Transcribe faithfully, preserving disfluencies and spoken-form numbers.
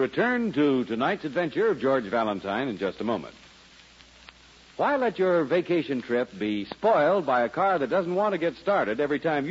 return to tonight's adventure of George Valentine in just a moment. Why let your vacation trip be spoiled by a car that doesn't want to get started every time